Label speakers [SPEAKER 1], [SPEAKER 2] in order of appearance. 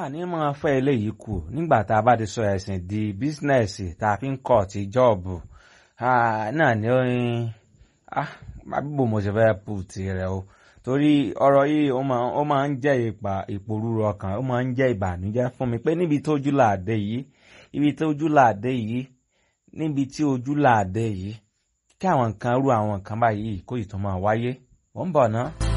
[SPEAKER 1] ní máa fẹ́ eléyìí kù nígbà tá a bá ti sọ ẹ̀sìn di bísínẹ́sì tá a fi ń kọ́ ti jọ́ọ̀bù náà ni bíbò mo ṣe fẹ́ pù tirẹ̀ o torí ọ̀rọ̀ yìí ó máa ń jẹ́ ìpòrúru ọkàn ó máa ń jẹ́ ìbànújẹ́ fún mi pé níbi tí ojú làdé yìí níbi tí ojú làdé yìí kí àwọn nǹkan rú àwọn nǹkan báyìí kó ì tó máa wáyé. Mo ń bọ̀ ná.